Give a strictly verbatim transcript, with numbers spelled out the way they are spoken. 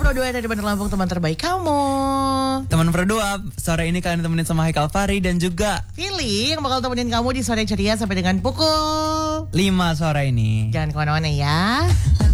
Pro dua dari Bandar Lampung, teman terbaik kamu. Teman Pro dua, sore ini kalian temenin sama Haikal Fahri dan juga Pilih yang bakal temenin kamu di sore ceria sampai dengan pukul lima sore ini. Jangan kemana-mana ya.